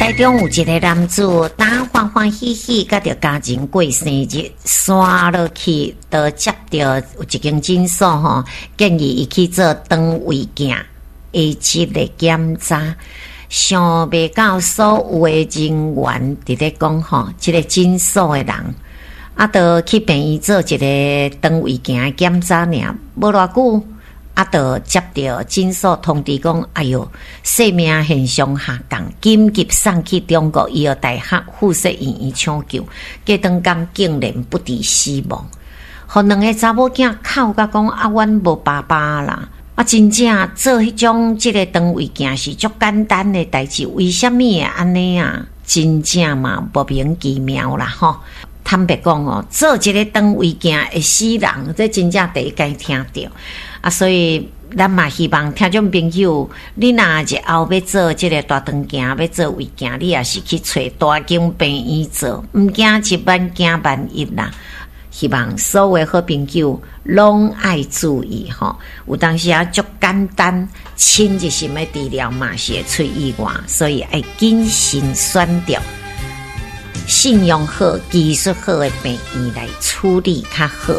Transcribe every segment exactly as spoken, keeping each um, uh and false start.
台中有一个男子，打欢欢喜喜，甲着家人过生日，刷落去，都接到有一间诊所吼，建议伊去做肠胃镜 A 七的检查。想袂到所有的人员伫咧讲吼，即、这个诊所的人啊，都去病院做一个肠胃镜检查尔，无偌久。啊，就接到诊所通知讲，哎哟，生命现象下降，紧急送去中国医药大学附设医院抢救，过当间竟然不治死亡。互两个查某囝哭甲讲啊，阮无爸爸啦！啊，真正做迄种即个肠胃镜是足简单的代志，为什么会安尼啊？真正嘛莫名其妙啦吼！坦白讲哦，做一个肠胃镜会死人，这真正第一间听到。啊，所以咱嘛希望听众朋友，你若日后要做这个大肠镜，要做胃镜，你也是去找大间病院做，毋惊一万惊万一啦。希望所有好朋友拢爱注意吼，有当时啊足简单，亲入心的治疗嘛是会出意外，所以爱谨慎选择信用好、技术好的病院来处理较好。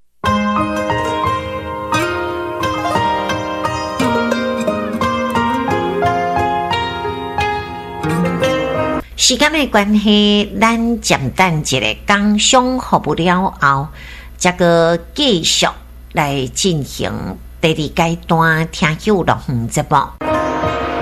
时间的关系，咱暂等一个工商服务了后，再个继续来进行第二阶段听友录音节目。